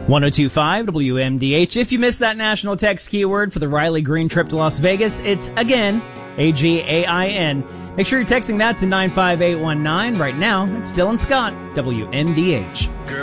1025 WMDH. If you missed that national text keyword for the Riley Green trip to Las Vegas, it's again, AGAIN. Make sure you're texting that to 95819. Right now, it's Dylan Scott, WMDH. Girl.